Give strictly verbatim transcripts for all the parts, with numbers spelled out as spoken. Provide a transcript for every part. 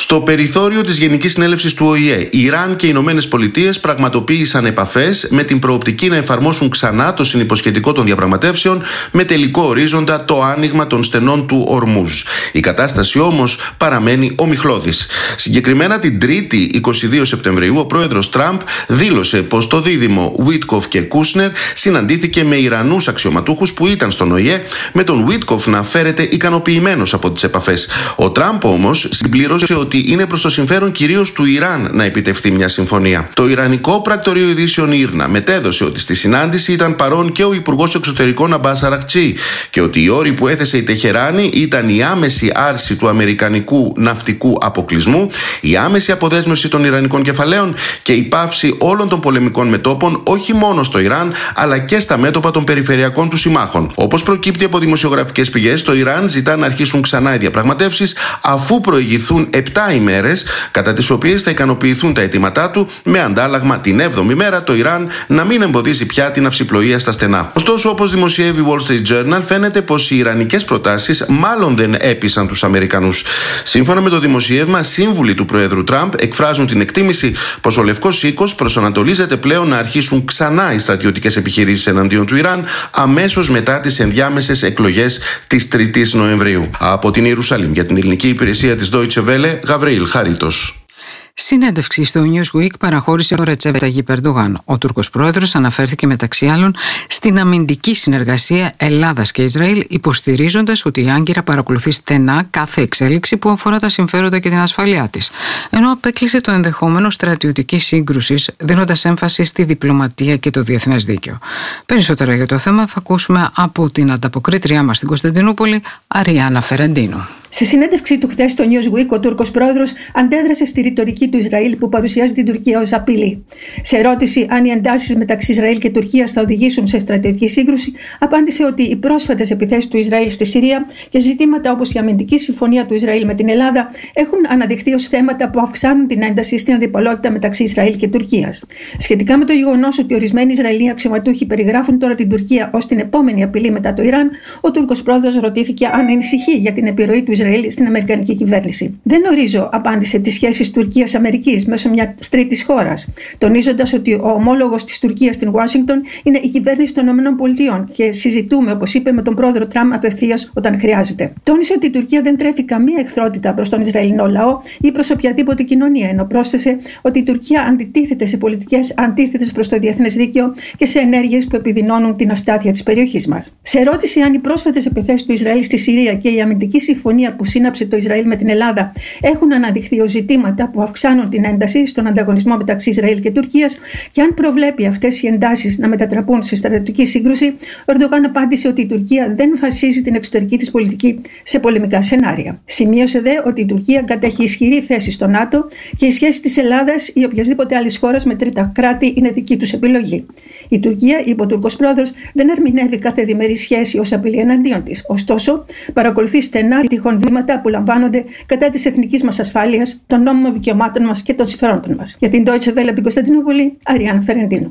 Στο περιθώριο της Γενικής Συνέλευσης του Ο Η Ε, Ιράν και οι Ηνωμένες Πολιτείες πραγματοποίησαν επαφές με την προοπτική να εφαρμόσουν ξανά το συνυποσχετικό των διαπραγματεύσεων, με τελικό ορίζοντα το άνοιγμα των στενών του Ορμούζ. Η κατάσταση όμως παραμένει ομιχλώδης. Συγκεκριμένα την Τρίτη, εικοστή δεύτερη Σεπτεμβρίου, ο πρόεδρος Τραμπ δήλωσε πως το δίδυμο Βίτκοφ και Κούσνερ συναντήθηκε με Ιρανούς αξιωματούχους που ήταν στον Ο Η Ε, με τον Βίτκοφ να φέρεται ικανοποιημένος από τις επαφές. Ο Τραμπ όμως συμπλήρωσε ότι είναι προς το συμφέρον κυρίως του Ιράν να επιτευχθεί μια συμφωνία. Το Ιρανικό πρακτορείο ειδήσεων Ήρνα μετέδωσε ότι στη συνάντηση ήταν παρόν και ο Υπουργός Εξωτερικών Αμπάς Αραχτζή και ότι οι όροι που έθεσε η Τεχεράνη ήταν η άμεση άρση του αμερικανικού ναυτικού αποκλεισμού, η άμεση αποδέσμευση των ιρανικών κεφαλαίων και η πάυση όλων των πολεμικών μετώπων, όχι μόνο στο Ιράν αλλά και στα μέτωπα των περιφερειακών του συμμάχων. Όπως προκύπτει από δημοσιογραφικές πηγές, το Ιράν ζητά να αρχίσουν ξανά οι διαπραγματεύσεις αφού προηγηθούν επτά ημέρες, κατά τις οποίες θα ικανοποιηθούν τα αιτήματά του, με αντάλλαγμα την έβδομη μέρα το Ιράν να μην εμποδίζει πια την αυσιπλοεία στα στενά. Ωστόσο, όπως δημοσιεύει Wall Street Journal, φαίνεται πως οι ιρανικές προτάσεις μάλλον δεν έπεισαν τους Αμερικανούς. Σύμφωνα με το δημοσίευμα, σύμβουλοι του Προέδρου Τραμπ εκφράζουν την εκτίμηση πως ο Λευκός Οίκος προσανατολίζεται πλέον να αρχίσουν ξανά οι στρατιωτικές επιχειρήσεις εναντίον του Ιράν αμέσως μετά τις ενδιάμεσες εκλογές της τρίτης Νοεμβρίου. Από την Ιερουσαλήμ για την ελληνική υπηρεσία της Deutsche Welle, Γαβρίλ Χαρίτος. Συνέντευξη στο Newsweek παραχώρησε ο Ρετζέπ Ταγιπ Ερντογάν. Ο Τούρκος πρόεδρος αναφέρθηκε μεταξύ άλλων στην αμυντική συνεργασία Ελλάδας και Ισραήλ, υποστηρίζοντας ότι η Άγκυρα παρακολουθεί στενά κάθε εξέλιξη που αφορά τα συμφέροντα και την ασφαλειά της. Ενώ απέκλεισε το ενδεχόμενο στρατιωτικής σύγκρουσης, δίνοντας έμφαση στη διπλωματία και το διεθνές δίκαιο. Περισσότερα για το θέμα θα ακούσουμε από την ανταποκρίτριά μας στην Κωνσταντινούπολη, Αριάννα Φερεντίνου. Σε συνέντευξή του χθες στο Newsweek, ο Τούρκος πρόεδρος αντέδρασε στη ρητορική του Ισραήλ που παρουσιάζει την Τουρκία ως απειλή. Σε ερώτηση αν οι εντάσεις μεταξύ Ισραήλ και Τουρκίας θα οδηγήσουν σε στρατιωτική σύγκρουση, απάντησε ότι οι πρόσφατες επιθέσεις του Ισραήλ στη Συρία και ζητήματα όπως η αμυντική συμφωνία του Ισραήλ με την Ελλάδα έχουν αναδειχθεί ως θέματα που αυξάνουν την ένταση στην αντιπαλότητα μεταξύ Ισραήλ και Τουρκίας. Σχετικά με το γεγονός ότι ορισμένοι Ισραηλοί αξιωματούχοι περιγράφουν τώρα την Τουρκία ως την επόμενη απειλή μετά το Ιράν, ο Τούρκος πρόεδρος ρωτήθηκε αν ανησυχεί για την επιρροή του Ισραήλ στην Αμερικανική κυβέρνηση. Δεν ορίζω, απάντησε, τις σχέσεις Τουρκίας-Αμερικής μέσω μιας τρίτης χώρας, τονίζοντας ότι ο ομόλογος της Τουρκίας στην Ουάσιγκτον είναι η κυβέρνηση των ΗΠΑ και συζητούμε, όπως είπε, με τον πρόεδρο Τραμπ απευθείας όταν χρειάζεται. Τόνισε ότι η Τουρκία δεν τρέφει καμία εχθρότητα προς τον Ισραηλινό λαό ή προς οποιαδήποτε κοινωνία, ενώ πρόσθεσε ότι η Τουρκία αντιτίθεται σε πολιτικές αντίθετες προς το διεθνές δίκαιο και σε ενέργειες που επιδεινώνουν την αστάθεια της περιοχής μας. Σε ερώτηση αν οι πρόσφατες επιθέσεις του Ισραήλ στη Συρία και η αμυντική συμφωνία που σύναψε το Ισραήλ με την Ελλάδα έχουν αναδειχθεί ως ζητήματα που αυξάνουν την ένταση στον ανταγωνισμό μεταξύ Ισραήλ και Τουρκίας και αν προβλέπει αυτές οι εντάσεις να μετατραπούν σε στρατιωτική σύγκρουση, ο Ερντογάν απάντησε ότι η Τουρκία δεν βασίζει την εξωτερική της πολιτική σε πολεμικά σενάρια. Σημείωσε δε ότι η Τουρκία κατέχει ισχυρή θέση στο ΝΑΤΟ και η σχέση της Ελλάδας ή οποιασδήποτε άλλης χώρας με τρίτα κράτη είναι δική τους επιλογή. Η Τουρκία, είπε ο Τούρκος πρόεδρος, δεν ερμηνεύει κάθε διμερή σχέση ως απειλή εναντίον της. Ωστόσο, παρακολουθεί στενά τυχόν βήματα που λαμβάνονται κατά της εθνικής μας ασφάλειας, των νόμιμων δικαιωμάτων μας και των συμφερόντων μας. Για την Deutsche Welle από την Κωνσταντινούπολη, Αριάννα Φερεντίνου.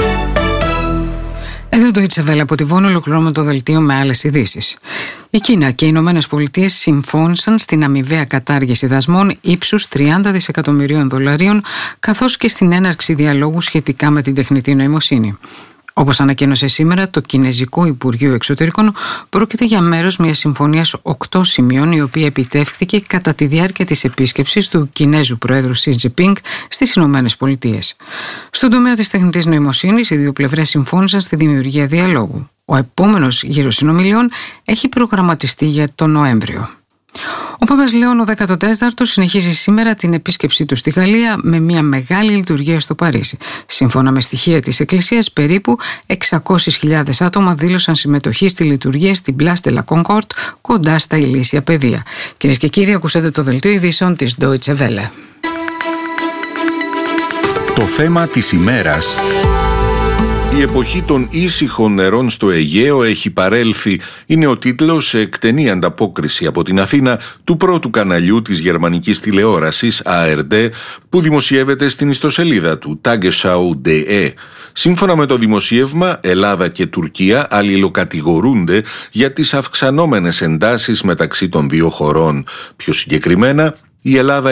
Εδώ το Deutsche Welle από τη Βόνο, ολοκληρώνουμε το δελτίο με άλλες ειδήσεις. Η Κίνα και οι Ηνωμένες Πολιτείες συμφώνησαν στην αμοιβαία κατάργηση δασμών ύψους τριάντα δισεκατομμυρίων δολαρίων, καθώς και στην έναρξη διαλόγου σχετικά με την τεχνητή νοημοσύνη. Όπως ανακοίνωσε σήμερα το Κινεζικό Υπουργείο Εξωτερικών, πρόκειται για μέρος μιας συμφωνίας οκτώ σημείων, η οποία επιτεύχθηκε κατά τη διάρκεια της επίσκεψης του Κινέζου Προέδρου Σι Τζινπίνγκ στις Ηνωμένες Πολιτείες. Στον τομέα της τεχνητής νοημοσύνης, οι δύο πλευρές συμφώνησαν στη δημιουργία διαλόγου. Ο επόμενος γύρος συνομιλιών έχει προγραμματιστεί για τον Νοέμβριο. Ο Πάπας Λέων ο δέκατος τέταρτος συνεχίζει σήμερα την επίσκεψή του στη Γαλλία με μια μεγάλη λειτουργία στο Παρίσι. Σύμφωνα με στοιχεία της Εκκλησίας, περίπου εξακόσιες χιλιάδες άτομα δήλωσαν συμμετοχή στη λειτουργία στην Place de la Concorde, κοντά στα ηλίσια πεδία. Κυρίες και κύριοι, ακούσατε το δελτίο ειδήσεων της Deutsche Welle. Το θέμα της ημέρας. Η εποχή των ήσυχων νερών στο Αιγαίο έχει παρέλθει, είναι ο τίτλος σε εκτενή ανταπόκριση από την Αθήνα του πρώτου καναλιού της γερμανικής τηλεόρασης Α Ερ Ντι που δημοσιεύεται στην ιστοσελίδα του Tagesschau.de. Σύμφωνα με το δημοσίευμα, Ελλάδα και Τουρκία αλληλοκατηγορούνται για τις αυξανόμενες εντάσεις μεταξύ των δύο χωρών. Πιο συγκεκριμένα, η Ελλάδα